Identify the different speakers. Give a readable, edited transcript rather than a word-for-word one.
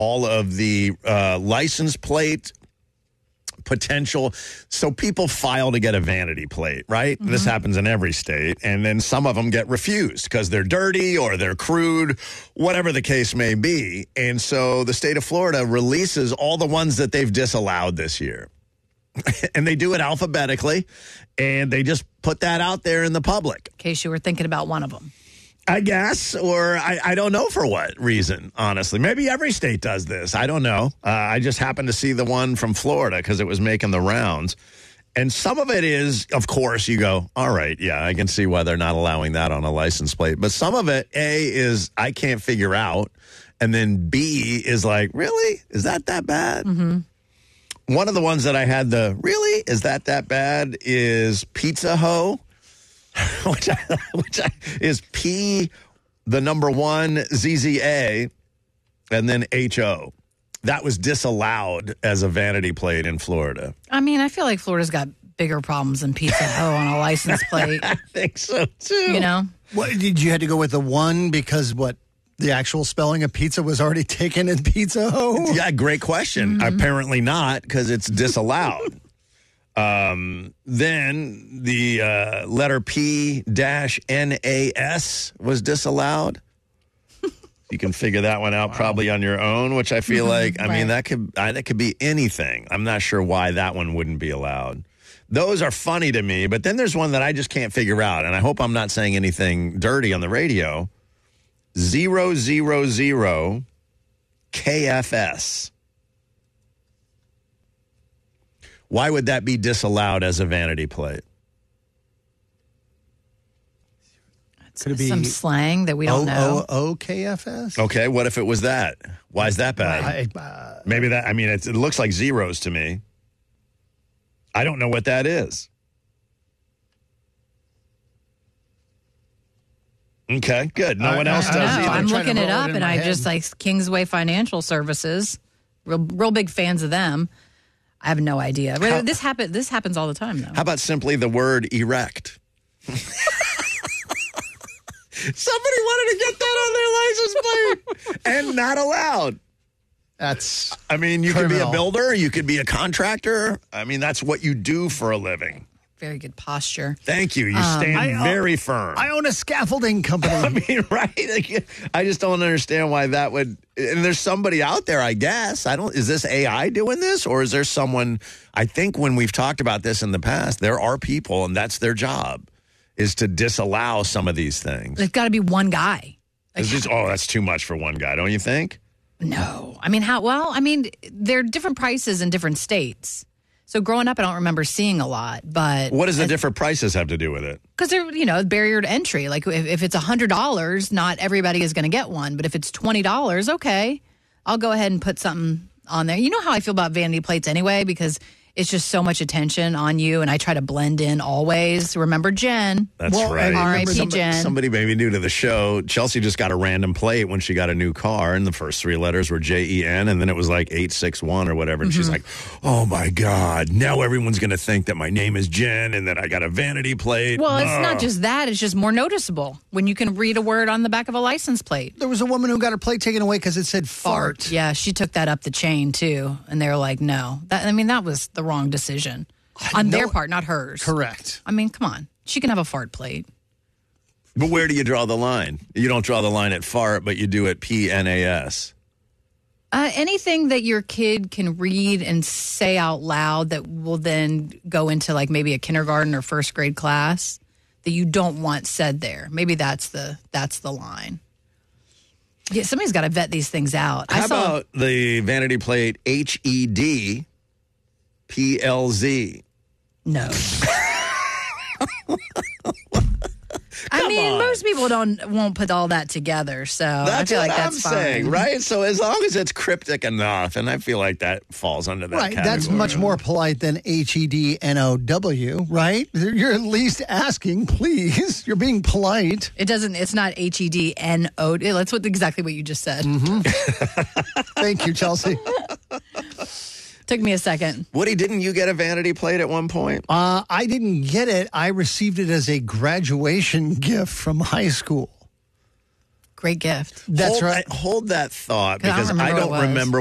Speaker 1: all of the license plate potential. So people file to get a vanity plate, right? Mm-hmm. This happens in every state. And then some of them get refused because they're dirty or they're crude, whatever the case may be. And so the state of Florida releases all the ones that they've disallowed this year. And they do it alphabetically. And they just put that out there in the public.
Speaker 2: In case you were thinking about one of them.
Speaker 1: I guess, or I don't know for what reason, honestly. Maybe every state does this. I don't know. I just happened to see the one from Florida because it was making the rounds. And some of it is, of course, you go, all right, yeah, I can see why they're not allowing that on a license plate. But some of it, A, is I can't figure out. And then B is like, really? Is that bad? Mm-hmm. One of the ones that I had really? Is that bad is Pizza Ho. which is P, the number 1, ZZA, and then HO. That was disallowed as a vanity plate in Florida.
Speaker 2: I mean, I feel like Florida's got bigger problems than Pizza Ho on a license plate.
Speaker 1: I think so, too.
Speaker 2: You know?
Speaker 3: What, did you have to go with the 1 because the actual spelling of pizza was already taken in Pizza Ho?
Speaker 1: Yeah, great question. Mm-hmm. Apparently not, because it's disallowed. Then the letter P-NAS was disallowed. You can figure that one out probably on your own, which I feel like, I mean, that could be anything. I'm not sure why that one wouldn't be allowed. Those are funny to me, but then there's one that I just can't figure out, and I hope I'm not saying anything dirty on the radio. 000 KFS. Why would that be disallowed as a vanity plate?
Speaker 3: Could it be
Speaker 2: some slang that we don't know?
Speaker 3: OOKFS?
Speaker 1: Okay, what if it was that? Why is that bad? Maybe that, I mean, it looks like zeros to me. I don't know what that is. Okay, good. No one else does either.
Speaker 2: I'm looking it up, and I just like Kingsway Financial Services. Real big fans of them. I have no idea. This happens all the time, though.
Speaker 1: How about simply the word erect? Somebody wanted to get that on their license plate and not allowed.
Speaker 3: That's
Speaker 1: I mean, you
Speaker 3: criminal.
Speaker 1: could be a builder. You could be a contractor. I mean, that's what you do for a living.
Speaker 2: Very good posture.
Speaker 1: Thank you. You stand very firm.
Speaker 3: I own a scaffolding company.
Speaker 1: I mean, right? Like, I just don't understand why that would. And there's somebody out there, I guess. Is this AI doing this, or is there someone? I think when we've talked about this in the past, there are people, and that's their job, is to disallow some of these things.
Speaker 2: There's got to be one guy.
Speaker 1: That's too much for one guy, don't you think?
Speaker 2: No. I mean, how? Well, I mean, there are different prices in different states. So growing up, I don't remember seeing a lot, but...
Speaker 1: What does the different prices have to do with it?
Speaker 2: Because they're, barrier to entry. Like, if it's $100, not everybody is going to get one. But if it's $20, okay, I'll go ahead and put something on there. You know how I feel about vanity plates anyway, because it's just so much attention on you, and I try to blend in always. Remember Jen?
Speaker 1: That's right.
Speaker 2: R.I.P. Jen.
Speaker 1: Somebody maybe new to the show. Chelsea just got a random plate when she got a new car, and the first 3 letters were JEN, and then it was like 861 or whatever. And she's like, oh, my God, now everyone's going to think that my name is Jen and that I got a vanity plate.
Speaker 2: Well, it's not just that. It's just more noticeable when you can read a word on the back of a license plate.
Speaker 3: There was a woman who got her plate taken away because it said fart.
Speaker 2: Yeah, she took that up the chain, too. And they were like, no. That was the wrong decision on their part, not hers.
Speaker 3: Correct.
Speaker 2: I mean, come on. She can have a fart plate.
Speaker 1: But where do you draw the line? You don't draw the line at fart, but you do at PNAS.
Speaker 2: Anything that your kid can read and say out loud that will then go into like maybe a kindergarten or first grade class that you don't want said there. Maybe that's the line. Yeah, somebody's got to vet these things out.
Speaker 1: How about the vanity plate HED PLZ?
Speaker 2: No. I mean, most people won't put all that together, so I feel like that's fine.
Speaker 1: Saying, right? So as long as it's cryptic enough, and I feel like that falls under that category.
Speaker 3: That's much more polite than HEDNOW, right? You're at least asking, please. You're being polite.
Speaker 2: It's not HEDNO. That's exactly what you just said.
Speaker 3: Mm-hmm. Thank you, Chelsea.
Speaker 2: Took me a second.
Speaker 1: Woody, didn't you get a vanity plate at one point?
Speaker 3: I didn't get it. I received it as a graduation gift from high school.
Speaker 2: Great gift.
Speaker 3: That's
Speaker 1: hold
Speaker 3: right.
Speaker 1: Hold that thought
Speaker 2: 'Cause I don't
Speaker 1: because
Speaker 2: remember
Speaker 1: I
Speaker 2: what it
Speaker 1: don't
Speaker 2: was.
Speaker 1: remember